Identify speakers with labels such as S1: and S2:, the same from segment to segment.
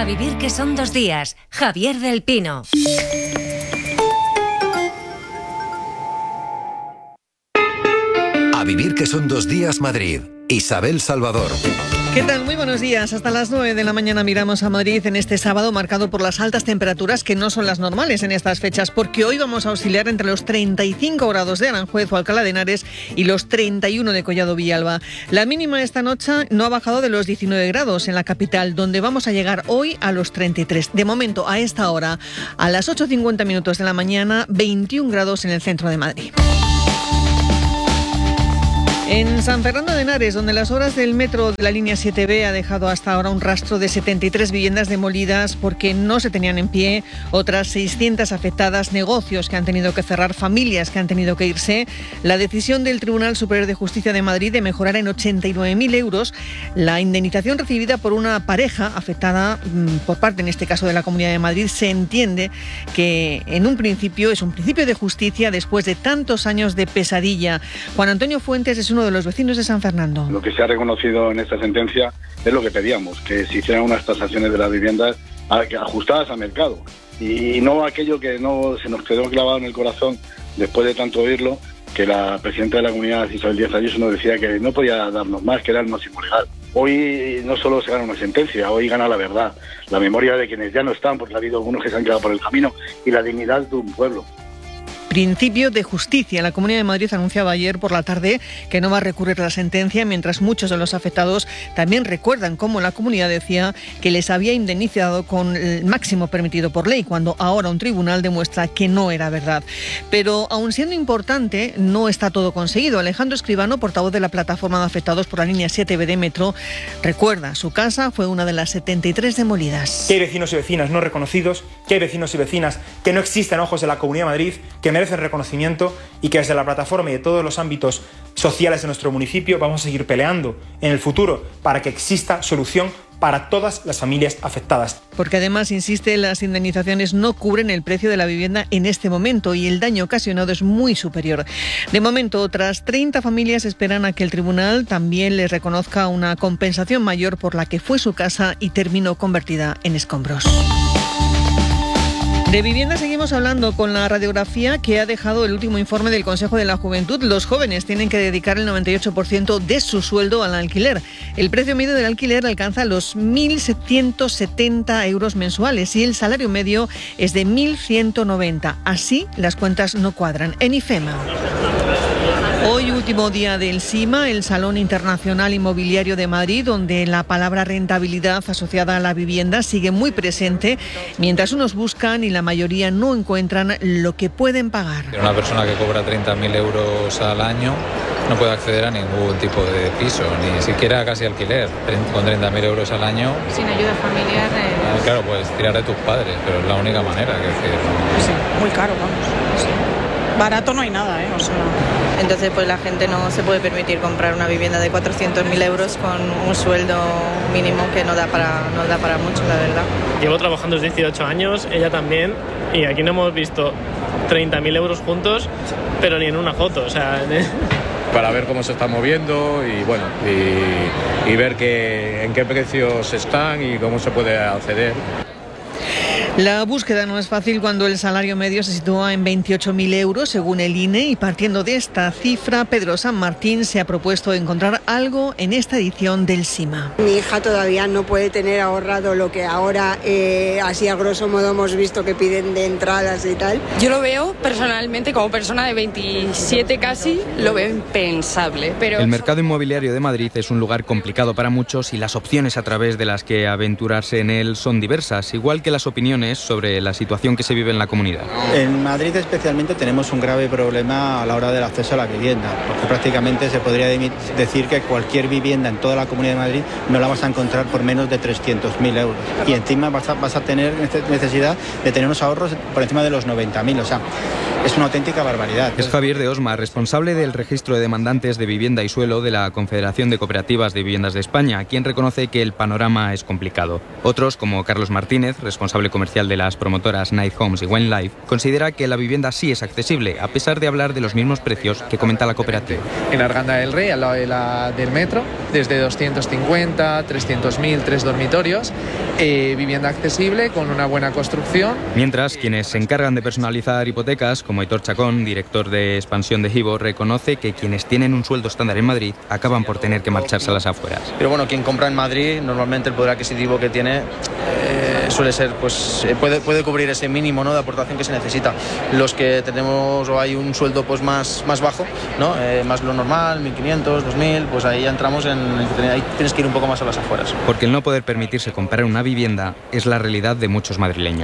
S1: A vivir que son 2 días. Javier del Pino.
S2: A vivir que son 2 días Madrid. Isabel Salvador.
S3: ¿Qué tal? Muy buenos días. Hasta las 9 de la mañana miramos a Madrid en este sábado marcado por las altas temperaturas que no son las normales en estas fechas, porque hoy vamos a oscilar entre los 35 grados de Aranjuez o Alcalá de Henares y los 31 de Collado Villalba. La mínima esta noche no ha bajado de los 19 grados en la capital, donde vamos a llegar hoy a los 33. De momento, a esta hora, a las 8:50 minutos de la mañana, 21 grados en el centro de Madrid. En San Fernando de Henares, donde las obras del metro de la línea 7B ha dejado hasta ahora un rastro de 73 viviendas demolidas porque no se tenían en pie, otras 600 afectadas, negocios que han tenido que cerrar, familias que han tenido que irse, la decisión del Tribunal Superior de Justicia de Madrid de mejorar en 89.000 euros la indemnización recibida por una pareja afectada por parte, en este caso, de la Comunidad de Madrid, se entiende que en un principio es un principio de justicia después de tantos años de pesadilla. Juan Antonio Fuentes es uno de los vecinos de San Fernando.
S4: Lo que se ha reconocido en esta sentencia es lo que pedíamos, que se hicieran unas tasaciones de las viviendas ajustadas al mercado y no aquello que no se nos quedó clavado en el corazón después de tanto oírlo, que la presidenta de la comunidad, Isabel Díaz Ayuso, nos decía que no podía darnos más, que era el máximo legal. Hoy no solo se gana una sentencia, hoy gana la verdad, la memoria de quienes ya no están, porque ha habido algunos que se han quedado por el camino, y la dignidad de un pueblo.
S3: Principio de justicia. La Comunidad de Madrid anunciaba ayer por la tarde que no va a recurrir la sentencia, mientras muchos de los afectados también recuerdan cómo la comunidad decía que les había indemnizado con el máximo permitido por ley, cuando ahora un tribunal demuestra que no era verdad. Pero aun siendo importante, no está todo conseguido. Alejandro Escribano, portavoz de la plataforma de afectados por la línea 7B de Metro, recuerda, su casa fue una de las 73 demolidas.
S5: Que hay vecinos y vecinas no reconocidos, que hay vecinos y vecinas que no existen a ojos de la Comunidad de Madrid, que merecen reconocimiento, y que desde la plataforma y de todos los ámbitos sociales de nuestro municipio vamos a seguir peleando en el futuro para que exista solución para todas las familias afectadas.
S3: Porque además, insiste, las indemnizaciones no cubren el precio de la vivienda en este momento y el daño ocasionado es muy superior. De momento, otras 30 familias esperan a que el tribunal también les reconozca una compensación mayor por la que fue su casa y terminó convertida en escombros. De vivienda seguimos hablando con la radiografía que ha dejado el último informe del Consejo de la Juventud. Los jóvenes tienen que dedicar el 98% de su sueldo al alquiler. El precio medio del alquiler alcanza los 1.170 euros mensuales y el salario medio es de 1.190. Así las cuentas no cuadran. En IFEMA. Hoy, último día del SIMA, el Salón Internacional Inmobiliario de Madrid, donde la palabra rentabilidad asociada a la vivienda sigue muy presente, mientras unos buscan y la mayoría no encuentran lo que pueden pagar.
S6: Una persona que cobra 30.000 euros al año no puede acceder a ningún tipo de piso, ni siquiera casi alquiler. Con 30.000 euros al año,
S7: sin ayuda familiar.
S6: Claro, puedes tirar de tus padres, pero es la única manera.
S7: Sí, muy caro, vamos. Sí. Barato no hay nada, O sea... Entonces, pues la gente no se puede permitir comprar una vivienda de 400.000 euros con un sueldo mínimo que no da para mucho, la verdad.
S8: Llevo trabajando desde 18 años, ella también, y aquí no hemos visto 30.000 euros juntos, pero ni en una foto, o sea...
S9: Para ver cómo se está moviendo y bueno, y ver en qué precios están y cómo se puede acceder.
S3: La búsqueda no es fácil cuando el salario medio se sitúa en 28.000 euros según el INE, y partiendo de esta cifra, Pedro San Martín se ha propuesto encontrar algo en esta edición del SIMA.
S10: Mi hija todavía no puede tener ahorrado lo que ahora, así a grosso modo, hemos visto que piden de entradas y tal.
S11: Yo lo veo personalmente, como persona de 27 casi, lo veo impensable. Pero
S12: el mercado inmobiliario de Madrid es un lugar complicado para muchos y las opciones a través de las que aventurarse en él son diversas, igual que las opiniones sobre la situación que se vive en la comunidad.
S13: En Madrid especialmente tenemos un grave problema a la hora del acceso a la vivienda, porque prácticamente se podría decir que cualquier vivienda en toda la Comunidad de Madrid no la vas a encontrar por menos de 300.000 euros. Y encima vas a tener necesidad de tener unos ahorros por encima de los 90.000. O sea, es una auténtica barbaridad.
S12: Es Javier de Osma, responsable del registro de demandantes de vivienda y suelo de la Confederación de Cooperativas de Viviendas de España, quien reconoce que el panorama es complicado. Otros, como Carlos Martínez, responsable comercial de las promotoras Night Homes y Wine Life, considera que la vivienda sí es accesible, a pesar de hablar de los mismos precios que comenta la cooperativa.
S14: En Arganda del Rey, al lado del metro, desde 250, 300.000, 3 dormitorios, vivienda accesible con una buena construcción.
S12: Mientras, quienes se encargan de personalizar hipotecas, como Aitor Chacón, director de expansión de Hivo, reconoce que quienes tienen un sueldo estándar en Madrid acaban por tener que marcharse a las afueras.
S15: Pero bueno, quien compra en Madrid, normalmente el poder adquisitivo que tiene suele ser, pues puede cubrir ese mínimo, ¿no?, de aportación que se necesita. Los que tenemos o hay un sueldo pues más bajo, ¿no?, más lo normal, 1.500, 2.000, pues ahí ya entramos ahí tienes que ir un poco más a las afueras.
S12: Porque el no poder permitirse comprar una vivienda es la realidad de muchos madrileños.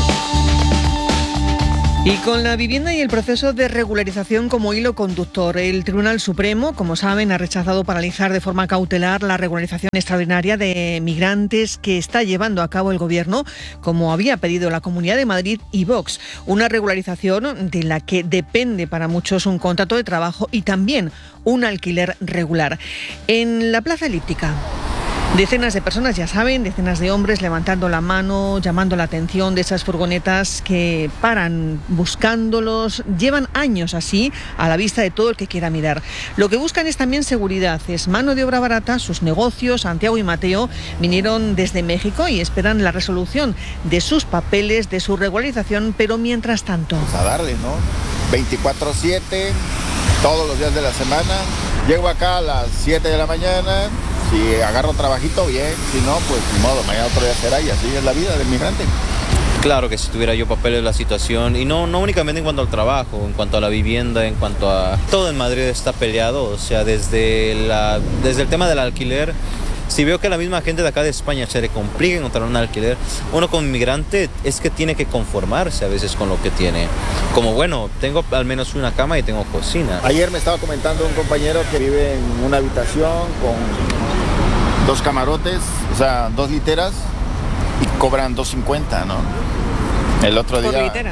S3: Y con la vivienda y el proceso de regularización como hilo conductor, el Tribunal Supremo, como saben, ha rechazado paralizar de forma cautelar la regularización extraordinaria de migrantes que está llevando a cabo el Gobierno, como había pedido la Comunidad de Madrid y Vox. Una regularización de la que depende para muchos un contrato de trabajo y también un alquiler regular. En la Plaza Elíptica, decenas de personas, ya saben, decenas de hombres levantando la mano, llamando la atención de esas furgonetas que paran buscándolos. Llevan años así, a la vista de todo el que quiera mirar. Lo que buscan es también seguridad, es mano de obra barata. Sus negocios, Santiago y Mateo, vinieron desde México y esperan la resolución de sus papeles, de su regularización, pero mientras tanto...
S16: Pues a darle, ¿no? 24/7, todos los días de la semana. Llego acá a las 7 de la mañana... Si agarro trabajito, bien. Si no, pues ni modo, mañana otro día será y así es la vida del migrante.
S15: Claro que si tuviera yo papeles de la situación, y no únicamente en cuanto al trabajo, en cuanto a la vivienda, en cuanto a... Todo en Madrid está peleado, o sea, desde el tema del alquiler. Si veo que a la misma gente de acá de España se le complica encontrar un alquiler, uno como inmigrante es que tiene que conformarse a veces con lo que tiene. Como bueno, tengo al menos una cama y tengo cocina.
S16: Ayer me estaba comentando un compañero que vive en una habitación con 2 camarotes, o sea, 2 literas y cobran 2.50, ¿no? El otro día...
S3: ¿Por litera?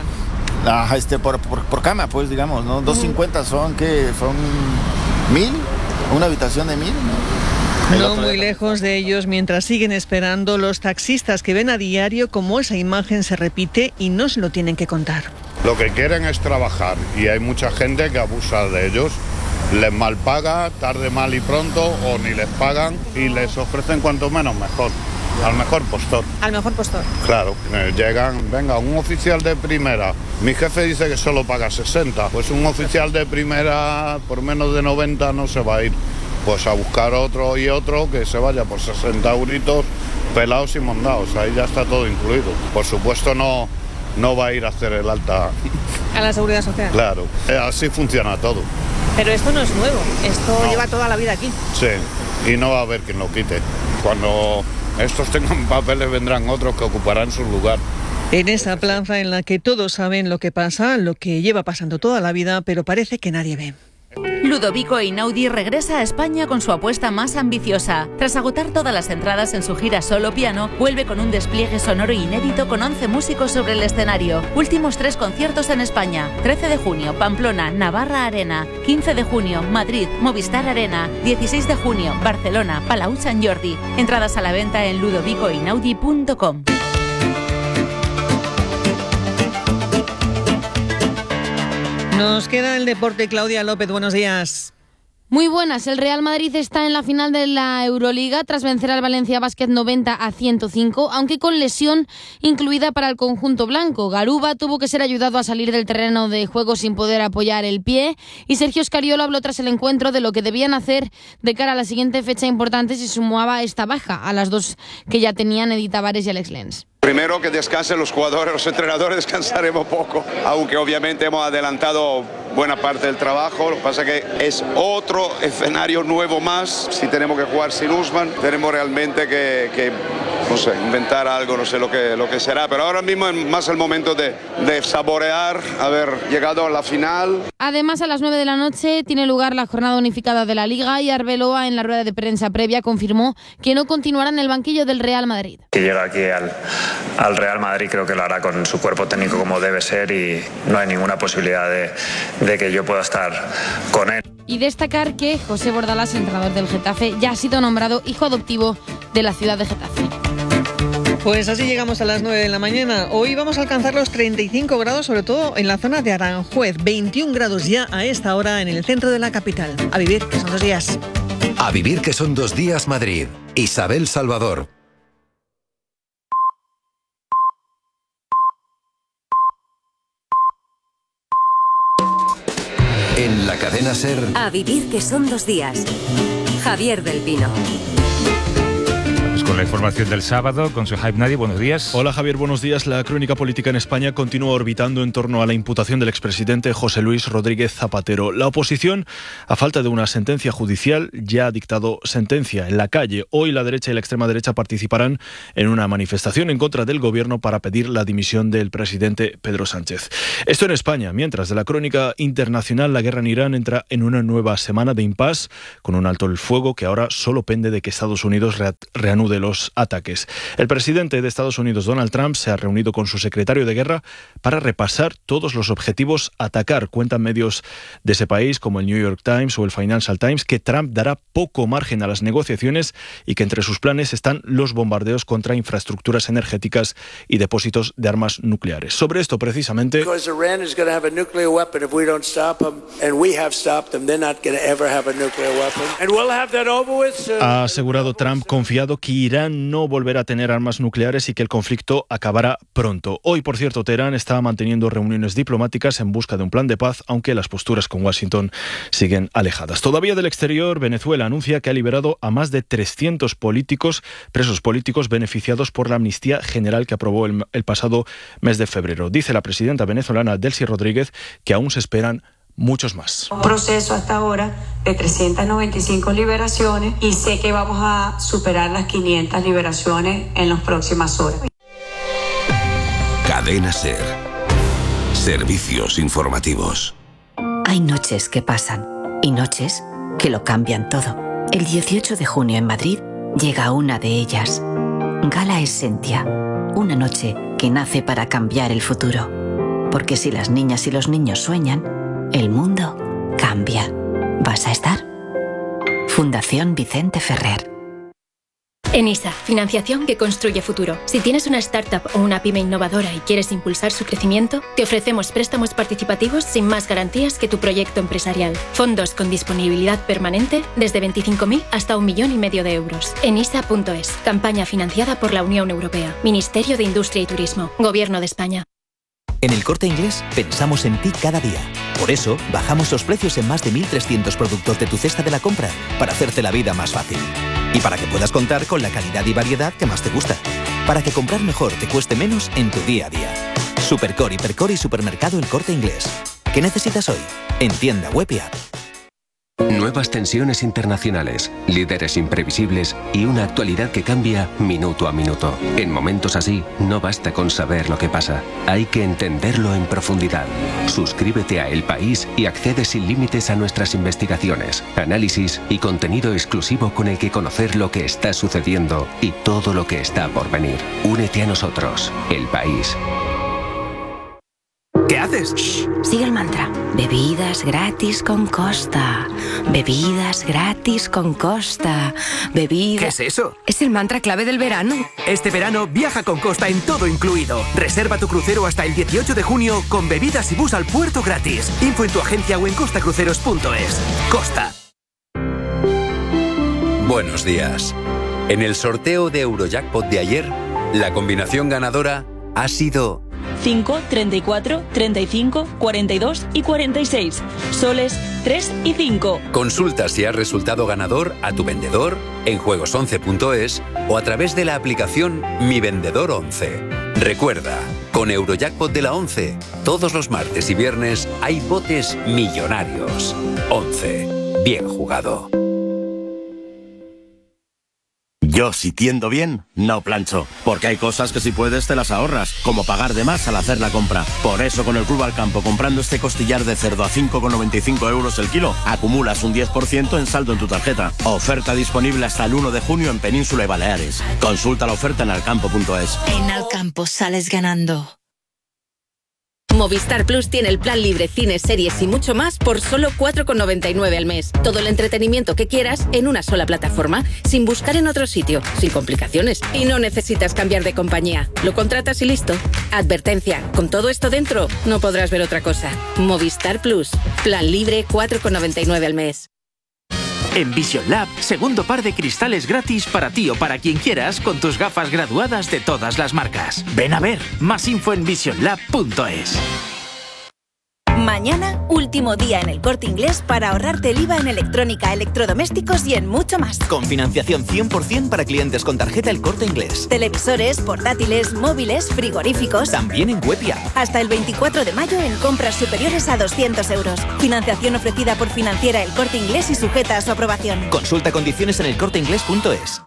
S16: Por cama, pues, digamos, ¿no? 2.50 son 1.000, una habitación de 1.000, ¿no?
S3: No muy lejos de ellos, mientras siguen esperando los taxistas que ven a diario cómo esa imagen se repite y no se lo tienen que contar.
S17: Lo que quieren es trabajar y hay mucha gente que abusa de ellos. Les malpaga, tarde, mal y pronto, o ni les pagan y les ofrecen cuanto menos mejor. Al mejor postor.
S3: Al mejor postor.
S17: Claro, llegan, venga, un oficial de primera. Mi jefe dice que solo paga 60. Pues un oficial de primera por menos de 90 no se va a ir. Pues a buscar otro y otro que se vaya por 60 euritos, pelados y mondados. Ahí ya está todo incluido. Por supuesto no va a ir a hacer el alta.
S3: A la seguridad social.
S17: Claro, así funciona todo.
S3: Pero esto no es nuevo, esto lleva toda la vida aquí.
S17: Sí, y no va a haber quien lo quite. Cuando estos tengan papeles vendrán otros que ocuparán su lugar.
S3: En esa plaza en la que todos saben lo que pasa, lo que lleva pasando toda la vida, pero parece que nadie ve.
S18: Ludovico Einaudi regresa a España con su apuesta más ambiciosa. Tras agotar todas las entradas en su gira solo piano, vuelve con un despliegue sonoro inédito con 11 músicos sobre el escenario. Últimos 3 conciertos en España: 13 de junio, Pamplona, Navarra Arena; 15 de junio, Madrid, Movistar Arena; 16 de junio, Barcelona, Palau Sant Jordi. Entradas a la venta en ludovicoeinaudi.com.
S3: Nos queda el deporte. Claudia López, buenos días.
S19: Muy buenas. El Real Madrid está en la final de la Euroliga tras vencer al Valencia Basket 90-105, aunque con lesión incluida para el conjunto blanco. Garuba tuvo que ser ayudado a salir del terreno de juego sin poder apoyar el pie, y Sergio Scariolo habló tras el encuentro de lo que debían hacer de cara a la siguiente fecha importante si sumaba esta baja a las 2 que ya tenían Edith Tavares y Alex Lenz.
S20: Primero que descansen los jugadores, los entrenadores descansaremos poco, aunque obviamente hemos adelantado buena parte del trabajo. Lo que pasa es que es otro escenario nuevo más. Si tenemos que jugar sin Usman, tenemos realmente que no sé, inventar algo, no sé lo que será, pero ahora mismo es más el momento de saborear haber llegado a la final.
S19: Además, a las 9 de la noche tiene lugar la jornada unificada de la Liga y Arbeloa, en la rueda de prensa previa, confirmó que no continuará en el banquillo del Real Madrid.
S21: Que llega aquí al Real Madrid, creo que lo hará con su cuerpo técnico como debe ser y no hay ninguna posibilidad de que yo pueda estar con él.
S19: Y destacar que José Bordalás, entrenador del Getafe, ya ha sido nombrado hijo adoptivo de la ciudad de Getafe.
S3: Pues así llegamos a las 9 de la mañana. Hoy vamos a alcanzar los 35 grados, sobre todo en la zona de Aranjuez. 21 grados ya a esta hora en el centro de la capital. A vivir, que son 2 días.
S2: A vivir, que son 2 días, Madrid. Isabel Salvador. En la cadena SER.
S1: A vivir, que son 2 días. Javier del Pino.
S22: Con la información del sábado, con su Hype Nadie, buenos días.
S23: Hola Javier, buenos días. La crónica política en España continúa orbitando en torno a la imputación del expresidente José Luis Rodríguez Zapatero. La oposición, a falta de una sentencia judicial, ya ha dictado sentencia. En la calle, hoy la derecha y la extrema derecha participarán en una manifestación en contra del gobierno para pedir la dimisión del presidente Pedro Sánchez. Esto en España, mientras de la crónica internacional, la guerra en Irán entra en una nueva semana de impasse, con un alto el fuego que ahora solo pende de que Estados Unidos reanude los ataques. El presidente de Estados Unidos, Donald Trump, se ha reunido con su secretario de guerra para repasar todos los objetivos a atacar. Cuentan medios de ese país como el New York Times o el Financial Times que Trump dará poco margen a las negociaciones y que entre sus planes están los bombardeos contra infraestructuras energéticas y depósitos de armas nucleares. Sobre esto precisamente ha asegurado Trump, confiado que Irán no volverá a tener armas nucleares y que el conflicto acabará pronto. Hoy, por cierto, Teherán está manteniendo reuniones diplomáticas en busca de un plan de paz, aunque las posturas con Washington siguen alejadas. Todavía del exterior, Venezuela anuncia que ha liberado a más de 300 presos políticos beneficiados por la amnistía general que aprobó el pasado mes de febrero. Dice la presidenta venezolana Delcy Rodríguez que aún se esperan muchos más.
S24: Un proceso hasta ahora de 395 liberaciones y sé que vamos a superar las 500 liberaciones en las próximas horas.
S2: Cadena SER. Servicios informativos.
S25: Hay noches que pasan y noches que lo cambian todo. El 18 de junio en Madrid llega una de ellas. Gala Essentia. Una noche que nace para cambiar el futuro. Porque si las niñas y los niños sueñan, el mundo cambia. ¿Vas a estar? Fundación Vicente Ferrer.
S26: ENISA, financiación que construye futuro. Si tienes una startup o una pyme innovadora y quieres impulsar su crecimiento, te ofrecemos préstamos participativos sin más garantías que tu proyecto empresarial. Fondos con disponibilidad permanente desde 25.000 hasta 1,5 millones de euros. enisa.es, campaña financiada por la Unión Europea, Ministerio de Industria y Turismo, Gobierno de España.
S27: En El Corte Inglés pensamos en ti cada día. Por eso, bajamos los precios en más de 1.300 productos de tu cesta de la compra para hacerte la vida más fácil. Y para que puedas contar con la calidad y variedad que más te gusta. Para que comprar mejor te cueste menos en tu día a día. Supercore, Hipercor y Supermercado El Corte Inglés. ¿Qué necesitas hoy? En tienda web y app.
S28: Nuevas tensiones internacionales, líderes imprevisibles y una actualidad que cambia minuto a minuto. En momentos así, no basta con saber lo que pasa, hay que entenderlo en profundidad. Suscríbete a El País y accede sin límites a nuestras investigaciones, análisis y contenido exclusivo con el que conocer lo que está sucediendo y todo lo que está por venir. Únete a nosotros, El País.
S25: ¿Qué haces? Shh, sigue el mantra. Bebidas gratis con Costa. Bebidas gratis con Costa. Bebidas...
S29: ¿Qué es eso?
S25: Es el mantra clave del verano.
S29: Este verano viaja con Costa en todo incluido. Reserva tu crucero hasta el 18 de junio con bebidas y bus al puerto gratis. Info en tu agencia o en costacruceros.es. Costa.
S30: Buenos días. En el sorteo de Eurojackpot de ayer, la combinación ganadora ha sido
S31: 5, 34, 35, 42 y 46. Soles 3 y 5.
S30: Consulta si has resultado ganador a tu vendedor en juegos11.es o a través de la aplicación Mi Vendedor 11. Recuerda, con Eurojackpot de la 11, todos los martes y viernes hay botes millonarios. 11. Bien jugado.
S4: Yo, si tiendo bien, no plancho, porque hay cosas que si puedes te las ahorras, como pagar de más al hacer la compra. Por eso, con el Club Alcampo, comprando este costillar de cerdo a 5,95 euros el kilo, acumulas un 10% en saldo en tu tarjeta. Oferta disponible hasta el 1 de junio en Península y Baleares. Consulta la oferta en alcampo.es.
S5: En Alcampo sales ganando.
S6: Movistar Plus tiene el plan libre, cines, series y mucho más por solo 4,99 al mes. Todo el entretenimiento que quieras en una sola plataforma, sin buscar en otro sitio, sin complicaciones. Y no necesitas cambiar de compañía. Lo contratas y listo. Advertencia, con todo esto dentro, no podrás ver otra cosa. Movistar Plus, plan libre, 4,99 al mes.
S29: En Vision Lab, segundo par de cristales gratis para ti o para quien quieras con tus gafas graduadas de todas las marcas. Ven a ver, más info en visionlab.es.
S7: Mañana, último día en el Corte Inglés para ahorrarte el IVA en electrónica, electrodomésticos y en mucho más.
S27: Con financiación 100% para clientes con tarjeta El Corte Inglés.
S7: Televisores, portátiles, móviles, frigoríficos.
S27: También en web y app.
S7: Hasta el 24 de mayo en compras superiores a 200 euros. Financiación ofrecida por Financiera El Corte Inglés y sujeta a su aprobación.
S27: Consulta condiciones en elcorteinglés.es.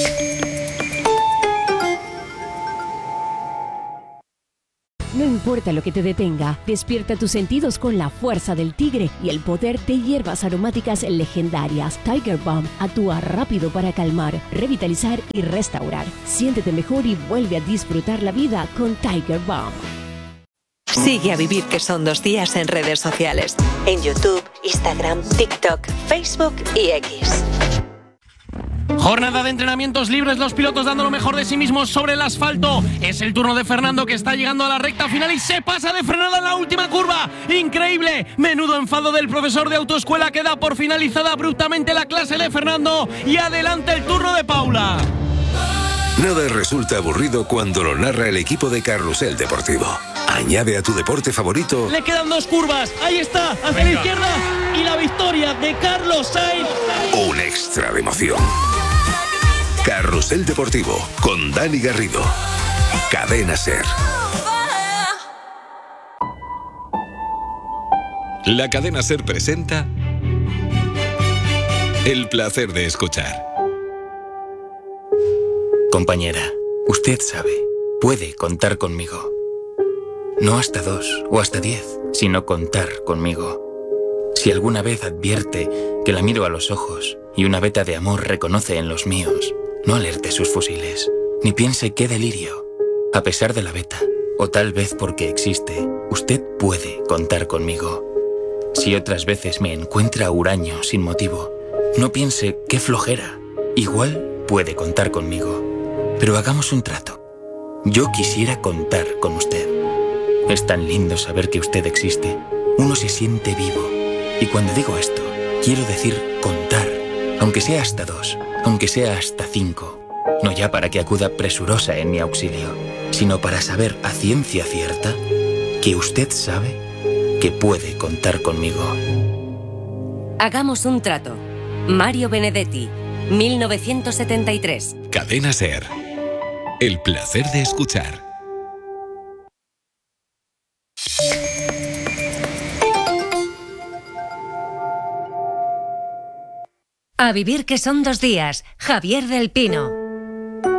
S8: No importa lo que te detenga, despierta tus sentidos con la fuerza del tigre y el poder de hierbas aromáticas legendarias. Tiger Balm actúa rápido para calmar, revitalizar y restaurar. Siéntete mejor y vuelve a disfrutar la vida con Tiger Balm.
S9: Sigue a Vivir que son 2 días en redes sociales. En YouTube, Instagram, TikTok, Facebook y X.
S10: Jornada de entrenamientos libres, los pilotos dando lo mejor de sí mismos sobre el asfalto. Es el turno de Fernando, que está llegando a la recta final y se pasa de frenada en la última curva. ¡Increíble! Menudo enfado del profesor de autoescuela, que da por finalizada abruptamente la clase de Fernando. Y adelante el turno de Paula.
S11: Nada resulta aburrido cuando lo narra el equipo de Carrusel Deportivo. Añade a tu deporte favorito.
S10: Le quedan 2 curvas. Ahí está, hacia la izquierda. Y la victoria de Carlos Sainz.
S11: Un extra de emoción. Carrusel Deportivo con Dani Garrido. Cadena SER. La Cadena SER presenta El placer de escuchar.
S12: Compañera, usted sabe, puede contar conmigo. No hasta 2 o hasta 10, sino contar conmigo. Si alguna vez advierte que la miro a los ojos y una veta de amor reconoce en los míos, no alerte sus fusiles, ni piense qué delirio. A pesar de la veta, o tal vez porque existe, usted puede contar conmigo. Si otras veces me encuentra huraño sin motivo, no piense qué flojera. Igual puede contar conmigo. Pero hagamos un trato. Yo quisiera contar con usted. Es tan lindo saber que usted existe. Uno se siente vivo. Y cuando digo esto, quiero decir contar. Aunque sea hasta 2, aunque sea hasta 5. No ya para que acuda presurosa en mi auxilio, sino para saber a ciencia cierta que usted sabe que puede contar conmigo.
S1: Hagamos un trato. Mario Benedetti, 1973.
S11: Cadena SER. El placer de escuchar.
S1: A vivir que son 2 días. Javier del Pino.